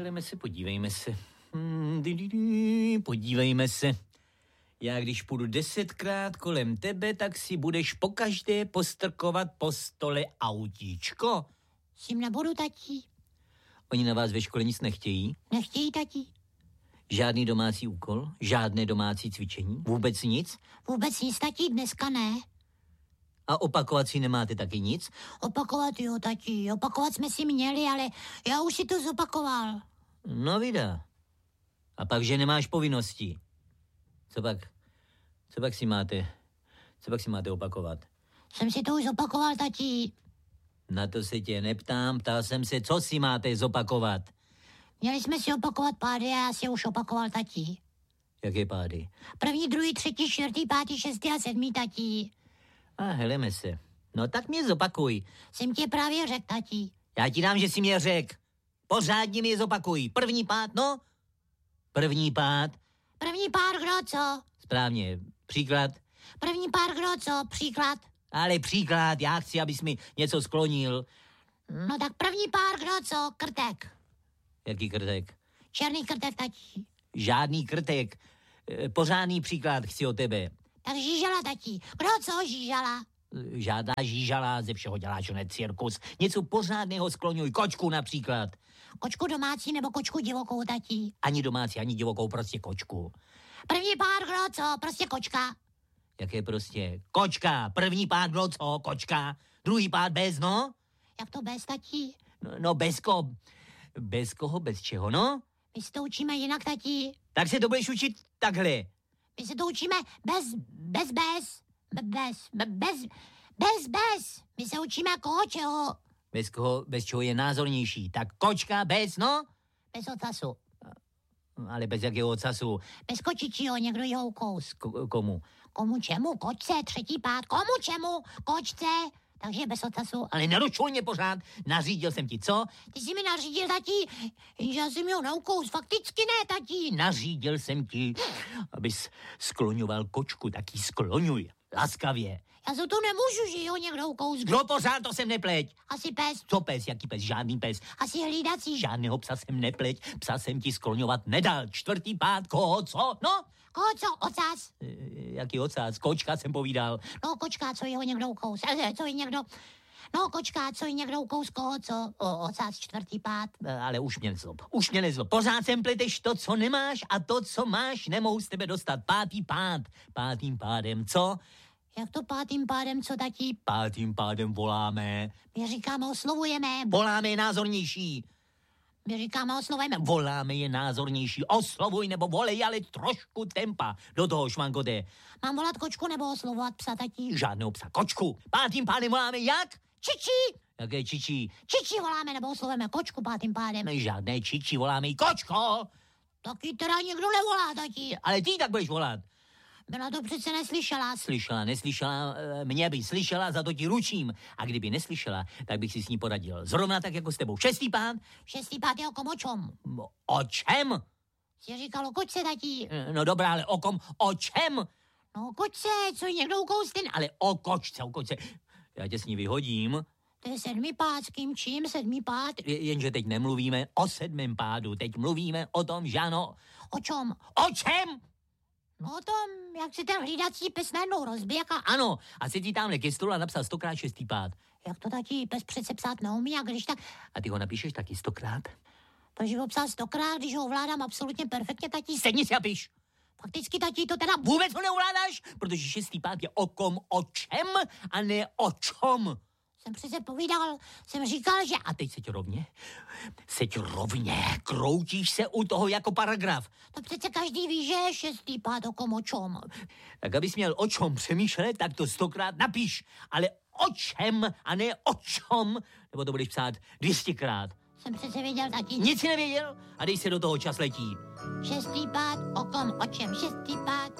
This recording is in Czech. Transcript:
podívejme se. Podívejme se. Já když půjdu 10krát kolem tebe, tak si budeš pokaždé postrkovat po stole autíčko. S tím nebudu, tatí. Oni na vás ve škole nic nechtějí? Nechtějí, tatí. Žádný domácí úkol? Žádné domácí cvičení? Vůbec nic? Vůbec nic, tatí, dneska ne. A opakovat si nemáte taky nic? Opakovat jo, tatí. Opakovat jsme si měli, ale já už si to zopakoval. No vida. A pak, že nemáš povinnosti. Co pak si máte opakovat? Jsem si to už zopakoval, tatí. Na to se tě neptám, ptal jsem se, co si máte zopakovat. Měli jsme si opakovat pády a já si už opakoval, tatí. Jaké pády? 1., 2., 3., 4., 5., 6. a 7., tatí. A heleme se. No tak mě zopakuj. Jsem ti právě řekl, tatí. Já ti dám, že jsi mě řekl. Pořádně mi je zopakuj. První pád, no? První pád. První pár, kdo co? Správně. Příklad. První pár, kdo co? Příklad. Ale příklad, já chci, abys mi něco sklonil. No tak první pár, kdo co? Krtek. Jaký krtek? Černý krtek, tatí. Žádný krtek. Pořádný příklad chci od tebe. Tak žížala, tatí. Kdo co žížala? Žádná žížala, ze všeho děláš onen cirkus. Něco pořádného skloňuj. Kočku například. Kočku domácí nebo kočku divokou, tatí? Ani domácí, ani divokou, prostě kočku. První pár, kdo co? Prostě kočka. Jaké prostě? Kočka. První pád, kdo co? Kočka. Druhý pád bez, no? Jak to bez, tatí? No bez koho? Bez koho, bez čeho, no? My se to učíme jinak, tatí. Tak se to budeš učit takhle. My se to učíme bez. My se učíme koho čeho. Bez koho, bez čeho je názornější. Tak kočka bez, no? Bez ocasu. Ale bez jakého ocasu? Bez kočičího, někdo jeho ukous. Komu? Komu čemu? Kočce, třetí pád. Komu čemu? Kočce. Takže bez ocasu. Ale nerušuj mě pořád. Nařídil jsem ti, co? Ty jsi mi nařídil, tatí, že já jsem měl na ukous. Fakticky ne, tatí. Nařídil jsem ti, abys skloňoval kočku, tak ji skloňuj. Laskavě. Já za to nemůžu, že jo, někdo ukous. No pořád to jsem nepleť. Asi pes. Co pes? Jaký pes? Žádný pes. Asi hlídací. Žádného psa jsem nepleť. Psa jsem ti skloňovat nedal. Čtvrtý pád, koho, co? No? Koho co? Ocas. Jaký ocas? Kočka jsem povídal. No, kočka, co jeho někdo ukous. Co je někdo... No, kočka, co je někdo ukous, koho co? Ocas, čtvrtý pád. Ale už mě nezlob. Pořád sem pleteš to, co nemáš a to, co máš, nemohu z tebe dostat. Pátý pád. Pátým pádem, co? Jak to pátým pádem, co, tatí? Pátým pádem voláme. My říkáme, oslovujeme. Voláme je názornější. My říkáme, oslovujeme. Voláme je názornější. Oslovuj nebo volej, ale trošku tempa. Do toho, švankote. Mám volat kočku nebo oslovovat psa, tatí? Žádného psa. Kočku. Pátým pádem voláme jak? Čičí. Jaké čičí? Čičí voláme nebo oslovujeme kočku pátým pádem. Žádné čičí, voláme jí kočko. Taky teda někdo nevolá, tatí. Ale ty tak budeš volat. Byla to přece neslyšela. Neslyšela, mě by slyšela, za to ti ručím. A kdyby neslyšela, tak bych si s ní poradil. Zrovna tak jako s tebou. Šestý pád? Šestý pád je o kom, o čem? O čem? Jsi říkal o kočce, tatí. No dobrá, ale o kom, o čem? No o kočce, co je někdo ukoustin. Ale o kočce. Já tě s ní vyhodím. To je sedmý pád, s kým čím sedmý pád? Jenže teď nemluvíme o sedmém pádu, teď mluvíme o tom, že ano. O čem? O čem? No o tom, jak si ten hlídací pes najednou rozběh a... Ano, a si ti tamhle ke stolu a napsal 100krát šestý pád. Jak to tatí pes přece psát neumí, a když tak... A ty ho napíšeš taky 100krát? To, že ho psal 100krát, když ho ovládám absolutně perfektně, tatí... Sedni si a píš. Fakticky, tatí, to teda... Vůbec ho neovládáš, protože šestý pád je o kom, o čem a ne o čom. Jsem přece povídal, jsem říkal, že... A teď seď rovně, kroutíš se u toho jako paragraf. To přece každý ví, že je šestý pád o kom, o čom. Tak abys měl o čom přemýšlet, tak to 100krát napíš, ale o čem a ne o čom, nebo to budeš psát 200krát. Jsem přece věděl, tatí. Nic si nevěděl a dej se do toho, čas letí. Šestý pád o kom, o čem, šestý pád.